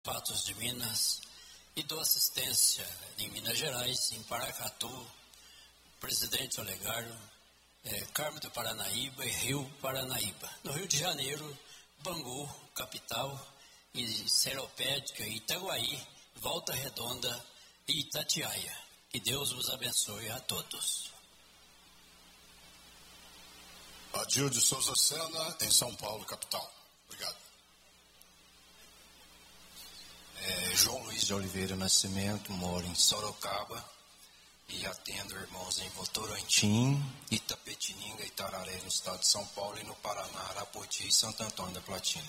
Patos de Minas e dou assistência em Minas Gerais, em Paracatu, Presidente Olegário, Carmo do Paranaíba e Rio Paranaíba. No Rio de Janeiro, Bangu, capital, e Seropédica, Itaguaí, Volta Redonda e Itatiaia. Que Deus vos abençoe a todos. Adil de Souza Sena, em São Paulo, capital. Obrigado. João Luiz de Oliveira Nascimento, moro em Sorocaba e atendo irmãos em Votorantim, Itapetininga, Itararé, no estado de São Paulo, e no Paraná, Arapoti e Santo Antônio da Platina.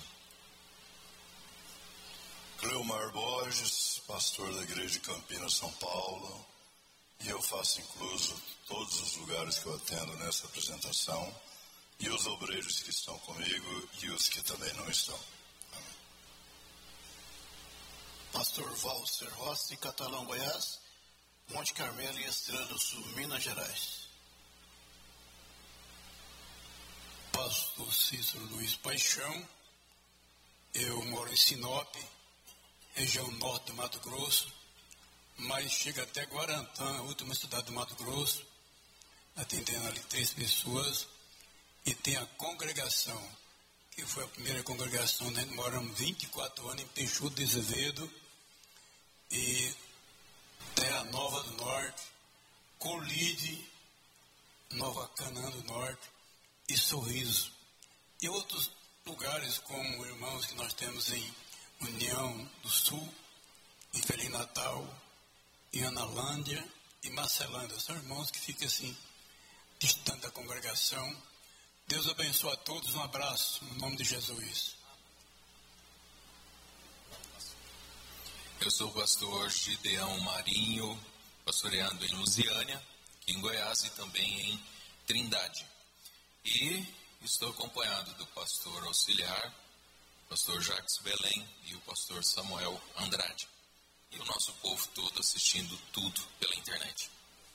Cleomar Borges, pastor da Igreja de Campinas, São Paulo, e eu faço incluso todos os lugares que eu atendo nessa apresentação, e os obreiros que estão comigo e os que também não estão. Amém. Pastor Walter Rossi, Catalão, Goiás, Monte Carmelo e Estrela do Sul, Minas Gerais. Pastor Cícero Luiz Paixão, eu moro em Sinop, região norte do Mato Grosso, mas chega até Guarantã, a última cidade do Mato Grosso, atendendo ali 3 pessoas, e tem a congregação, que foi a primeira congregação, né? Moramos 24 anos em Peixoto de Azevedo, e Terra Nova do Norte, Colide, Nova Canaã do Norte e Sorriso. E outros lugares, como irmãos que nós temos em União do Sul, em Feliz Natal, em Analândia e Marcelândia. São irmãos que ficam assim, distante da congregação. Deus abençoe a todos, um abraço, no nome de Jesus. Eu sou o pastor Gideão Marinho, pastoreando em Lusiânia, em Goiás e também em Trindade. E estou acompanhado do pastor auxiliar, pastor Jacques Belém e o pastor Samuel Andrade. E o nosso povo todo assistindo tudo pela internet.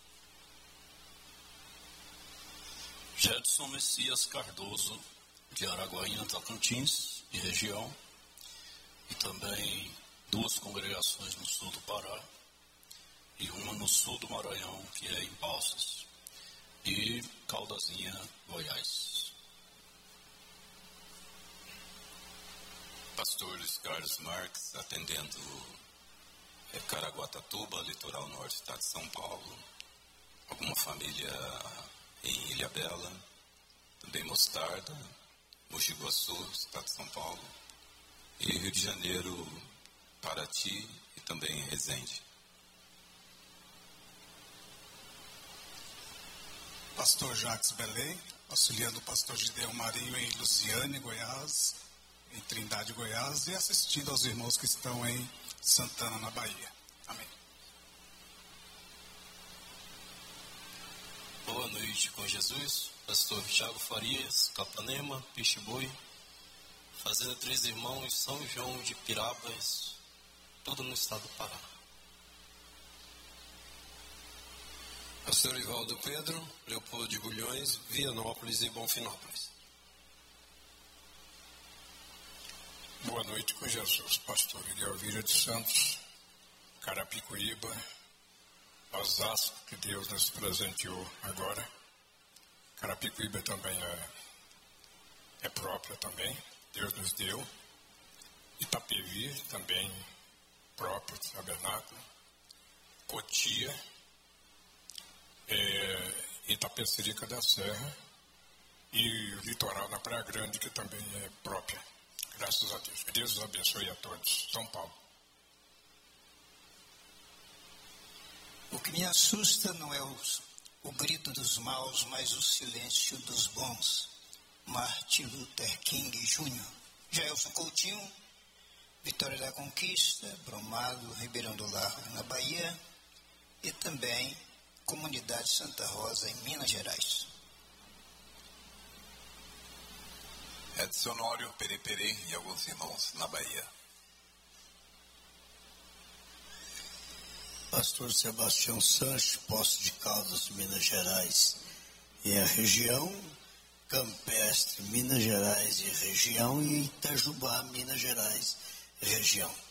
Jedson Messias Cardoso, de Araguaína, Tocantins, e região, e também 2 congregações no sul do Pará, e uma no sul do Maranhão, que é em Balsas, e Caldazinha, Goiás. Pastor Luiz Carlos Marques, atendendo Caraguatatuba, litoral norte, estado de São Paulo, alguma família em Ilhabela, também Mostarda, Mogi Guaçu, estado de São Paulo, e Rio de Janeiro, Paraty e também Resende. Pastor Jacques Belém, auxiliando o pastor Gideão Marinho em Lusiânia, Goiás, em Trindade, Goiás, e assistindo aos irmãos que estão em Santana, na Bahia. Amém. Boa noite com Jesus, pastor Thiago Farias, Capanema, Peixe-Boi, Fazenda 3 Irmãos, São João de Pirabas, tudo no estado do Pará. Pastor Ivaldo Pedro, Leopoldo de Bulhões, Vianópolis e Bonfinópolis. Boa noite com Jesus, pastor Elvira de Santos, Carapicuíba, Osasco, que Deus nos presenteou agora. Carapicuíba também é própria também, Deus nos deu. Itapevi também próprio, tabernáculo. Cotia, Itapecerica da Serra e o litoral da Praia Grande, que também é própria. Graças a Deus. Que Deus os abençoe a todos. São Paulo. O que me assusta não é o grito dos maus, mas o silêncio dos bons. Martin Luther King Jr., Jailson Coutinho, Vitória da Conquista, Brumado, Ribeirão do Largo, na Bahia, e também Comunidade Santa Rosa, em Minas Gerais. Edson Honório, Periperi e alguns irmãos na Bahia. Pastor Sebastião Sanches, Poços de Caldas, Minas Gerais, e a região, Campestre, Minas Gerais e região, e Itajubá, Minas Gerais e região.